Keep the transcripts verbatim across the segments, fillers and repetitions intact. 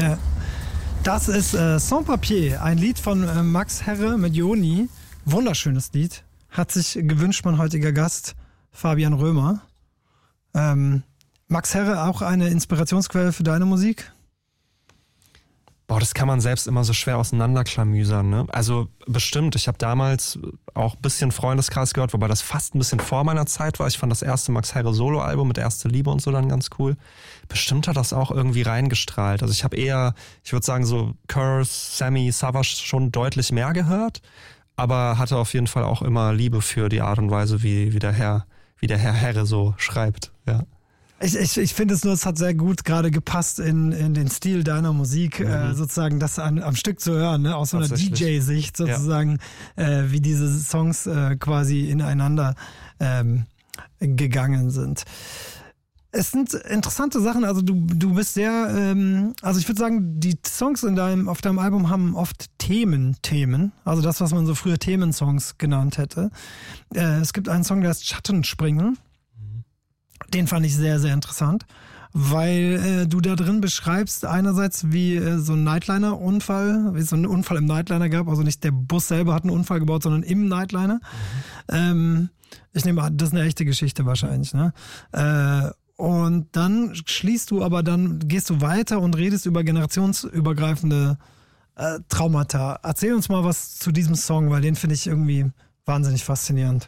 Ja. Das ist äh, Sans Papier, ein Lied von äh, Max Herre mit Joni. Wunderschönes Lied. Hat sich gewünscht, mein heutiger Gast, Fabian Römer. Ähm, Max Herre, auch eine Inspirationsquelle für deine Musik? Boah, das kann man selbst immer so schwer auseinanderklamüsern, ne? Also bestimmt, ich habe damals auch ein bisschen Freundeskreis gehört, wobei das fast ein bisschen vor meiner Zeit war. Ich fand das erste Max Herre Solo-Album mit Erste Liebe und so dann ganz cool. Bestimmt hat das auch irgendwie reingestrahlt. Also ich habe eher, ich würde sagen so Curse, Sammy, Savage schon deutlich mehr gehört, aber hatte auf jeden Fall auch immer Liebe für die Art und Weise, wie, wie der Herr, wie der Herr Herre so schreibt, ja. Ich, ich, ich finde es nur, es hat sehr gut gerade gepasst in, in den Stil deiner Musik, mhm. äh, sozusagen das an, am Stück zu hören, ne? Aus so einer D J-Sicht sozusagen, ja. äh, wie diese Songs äh, quasi ineinander ähm, gegangen sind. Es sind interessante Sachen, also du, du bist sehr, ähm, also ich würde sagen, die Songs in deinem, auf deinem Album haben oft Themen, Themen, also das, was man so früher Themensongs genannt hätte. Äh, es gibt einen Song, der heißt Schattenspringen. Den fand ich sehr, sehr interessant, weil äh, du da drin beschreibst einerseits, wie äh, so ein Nightliner-Unfall, wie es so einen Unfall im Nightliner gab, also nicht der Bus selber hat einen Unfall gebaut, sondern im Nightliner. Mhm. Ähm, ich nehme an, das ist eine echte Geschichte wahrscheinlich, ne? Äh, und dann schließt du aber dann, gehst du weiter und redest über generationsübergreifende äh, Traumata. Erzähl uns mal was zu diesem Song, weil den finde ich irgendwie wahnsinnig faszinierend.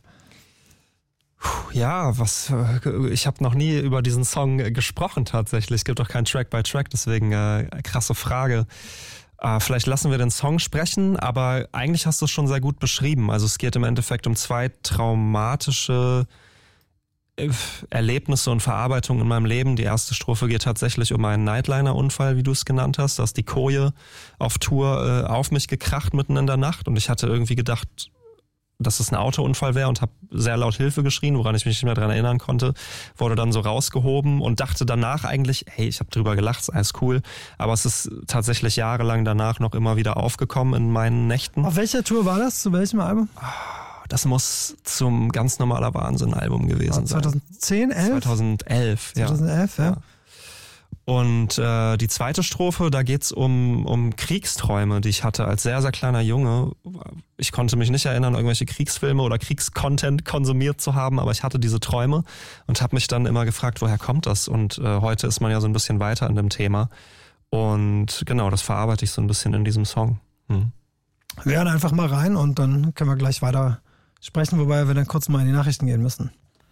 Ja, was ich habe noch nie über diesen Song gesprochen tatsächlich. Es gibt auch kein Track by Track, deswegen äh, krasse Frage. Äh, vielleicht lassen wir den Song sprechen, aber eigentlich hast du es schon sehr gut beschrieben. Also es geht im Endeffekt um zwei traumatische Erlebnisse und Verarbeitungen in meinem Leben. Die erste Strophe geht tatsächlich um einen Nightliner-Unfall, wie du es genannt hast. Da ist die Koje auf Tour äh, auf mich gekracht mitten in der Nacht und ich hatte irgendwie gedacht, dass es ein Autounfall wäre und habe sehr laut Hilfe geschrien, woran ich mich nicht mehr dran erinnern konnte, wurde dann so rausgehoben und dachte danach eigentlich, hey, ich habe drüber gelacht, ist alles cool, aber es ist tatsächlich jahrelang danach noch immer wieder aufgekommen in meinen Nächten. Auf welcher Tour war das? Zu welchem Album? Das muss zum Ganz normaler Wahnsinn-Album gewesen sein. zweitausendzehn, elf? zweitausendelf, ja. zweitausendelf, ja. ja. Und äh, die zweite Strophe, da geht's um um Kriegsträume, die ich hatte als sehr, sehr kleiner Junge. Ich konnte mich nicht erinnern, irgendwelche Kriegsfilme oder Kriegscontent konsumiert zu haben, aber ich hatte diese Träume und habe mich dann immer gefragt, woher kommt das? Und äh, heute ist man ja so ein bisschen weiter in dem Thema. Und genau, das verarbeite ich so ein bisschen in diesem Song. Hm. Wir hören einfach mal rein und dann können wir gleich weiter sprechen, wobei wir dann kurz mal in die Nachrichten gehen müssen.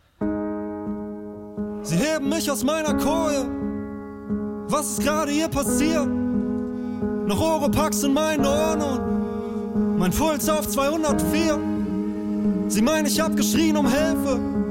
Sie heben mich aus meiner Koje. Was ist gerade hier passiert? Noch Oropax in meinen Ohren und mein Puls auf zweihundertvier. Sie meinen, ich hab geschrien um Hilfe.